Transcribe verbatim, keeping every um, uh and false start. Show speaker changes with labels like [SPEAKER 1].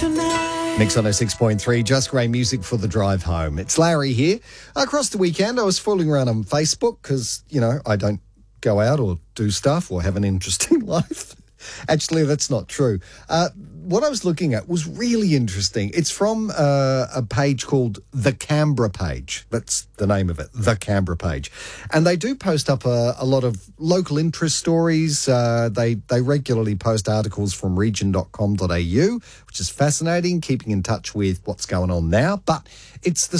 [SPEAKER 1] Mix one oh six point three, just great music for the drive home. It's Larry here. Across the weekend, I was fooling around on Facebook because, you know, I don't go out or do stuff or have an interesting life. Actually, that's not true. Uh, what I was looking at was really interesting. It's from uh, a page called The Canberra Page. That's the name of it, The Canberra Page. And they do post up a, a lot of local interest stories. Uh, they, they regularly post articles from region dot com dot a u, which is fascinating, keeping in touch with what's going on now. But it's the